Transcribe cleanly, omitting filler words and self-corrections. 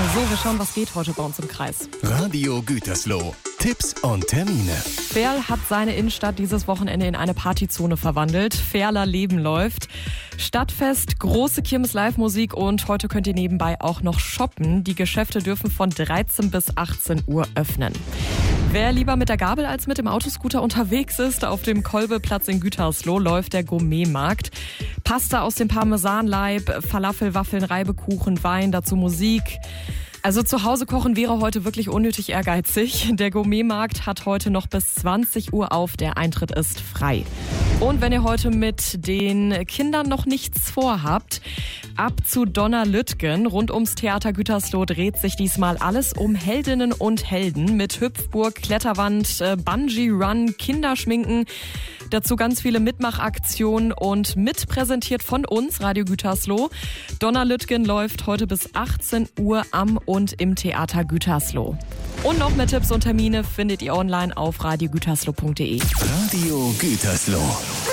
So, wir schauen, was geht heute bei uns im Kreis. Radio Gütersloh. Tipps und Termine. Ferl hat seine Innenstadt dieses Wochenende in eine Partyzone verwandelt. Ferler Leben läuft. Stadtfest, große Kirmes-Live-Musik und heute könnt ihr nebenbei auch noch shoppen. Die Geschäfte dürfen von 13 bis 18 Uhr öffnen. Wer lieber mit der Gabel als mit dem Autoscooter unterwegs ist, auf dem Kolbeplatz in Gütersloh läuft der Gourmetmarkt. Pasta aus dem Parmesanleib, Falafel, Waffeln, Reibekuchen, Wein, dazu Musik. Also zu Hause kochen wäre heute wirklich unnötig ehrgeizig. Der Gourmetmarkt hat heute noch bis 20 Uhr auf. Der Eintritt ist frei. Und wenn ihr heute mit den Kindern noch nichts vorhabt, ab zu Donna Lütgen. Rund ums Theater Gütersloh dreht sich diesmal alles um Heldinnen und Helden mit Hüpfburg, Kletterwand, Bungee-Run, Kinderschminken. Dazu ganz viele Mitmachaktionen und mitpräsentiert von uns, Radio Gütersloh. Donna Lütgen läuft heute bis 18 Uhr am und im Theater Gütersloh. Und noch mehr Tipps und Termine findet ihr online auf radiogütersloh.de. Radio Gütersloh.